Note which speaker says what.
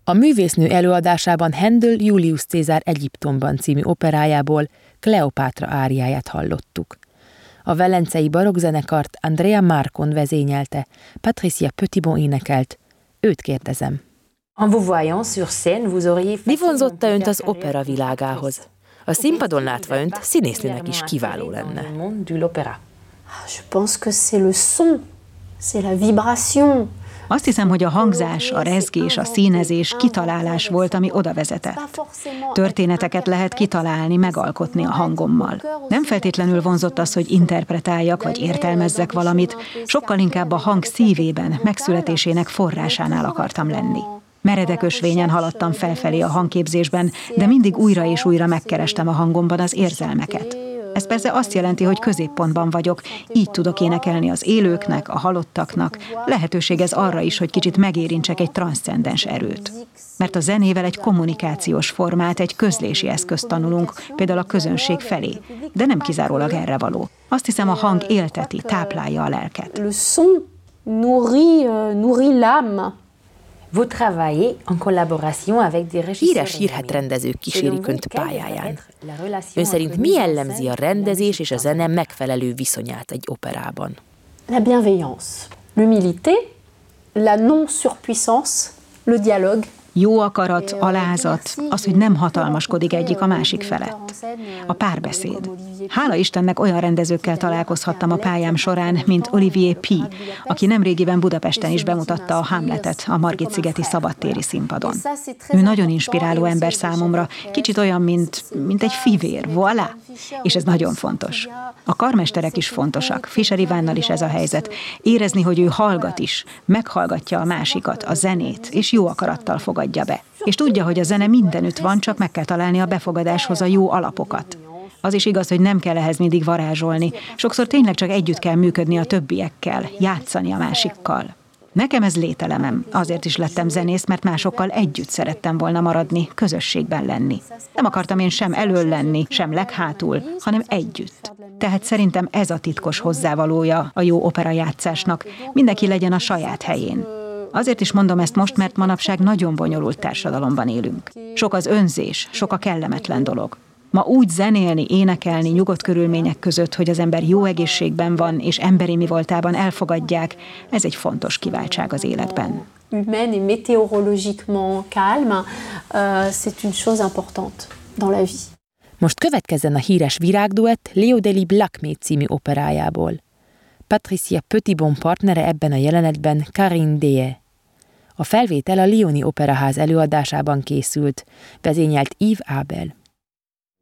Speaker 1: A művésznő előadásában Händel Julius Cézár Egyiptomban című operájából Kleopátra áriáját hallottuk. A velencei barokkzenekart Andrea Marcon vezényelte, Patricia Petitbon énekelt. Őt kérdezem. Mi vonzotta önt az opera világához? A színpadon látva önt, színésznőnek is kiváló lenne.
Speaker 2: Je pense que c'est le son, c'est la vibration.
Speaker 3: Azt hiszem, hogy a hangzás, a rezgés, a színezés, kitalálás volt, ami oda vezetett. Történeteket lehet kitalálni, megalkotni a hangommal. Nem feltétlenül vonzott az, hogy interpretáljak vagy értelmezzek valamit, sokkal inkább a hang szívében, megszületésének forrásánál akartam lenni. Meredek ösvényen haladtam felfelé a hangképzésben, de mindig újra és újra megkerestem a hangomban az érzelmeket. Ez persze azt jelenti, hogy középpontban vagyok, így tudok énekelni az élőknek, a halottaknak. Lehetőség ez arra is, hogy kicsit megérintsek egy transzcendens erőt. Mert a zenével egy kommunikációs formát, egy közlési eszközt tanulunk, például a közönség felé, de nem kizárólag erre való. Azt hiszem, a hang élteti, táplálja a lelket.
Speaker 2: Le son nourrit l'âme.
Speaker 1: Híres hírhetrendezők kísérik önt pályáján. Ön szerint mi jellemzi a rendezés és a zene megfelelő viszonyát egy operában?
Speaker 2: La bienveillance, l'humilité, la non-surpuissance, le dialogue.
Speaker 3: Jó akarat, alázat, az, hogy nem hatalmaskodik egyik a másik felett. A párbeszéd. Hála Istennek olyan rendezőkkel találkozhattam a pályám során, mint Olivier Py, aki nemrégiben Budapesten is bemutatta a Hamletet a Margit-szigeti szabadtéri színpadon. Ő nagyon inspiráló ember számomra, kicsit olyan, mint egy fivér, voilà! És ez nagyon fontos. A karmesterek is fontosak, Fischer Ivánnal is ez a helyzet. Érezni, hogy ő hallgat is, meghallgatja a másikat, a zenét, és jó akarattal fogadja be. És tudja, hogy a zene mindenütt van, csak meg kell találni a befogadáshoz a jó alapokat. Az is igaz, hogy nem kell ehhez mindig varázsolni. Sokszor tényleg csak együtt kell működni a többiekkel, játszani a másikkal. Nekem ez lételemem. Azért is lettem zenész, mert másokkal együtt szerettem volna maradni, közösségben lenni. Nem akartam én sem elől lenni, sem leghátul, hanem együtt. Tehát szerintem ez a titkos hozzávalója a jó operajátszásnak. Mindenki legyen a saját helyén. Azért is mondom ezt most, mert manapság nagyon bonyolult társadalomban élünk. Sok az önzés, sok a kellemetlen dolog. Ma úgy zenélni, énekelni nyugodt körülmények között, hogy az ember jó egészségben van, és emberi mi voltában elfogadják, ez egy fontos kiváltság az életben.
Speaker 2: Humaine et météorologiquement calme, c'est une chose importante dans la vie.
Speaker 1: Most következzen a híres virágduett Léo Delibes Lakmé című operájából. Patricia Petitbon partnere ebben a jelenetben Karine Deye. A felvétel a Lyoni Operaház előadásában készült, vezényelt Yves Abel.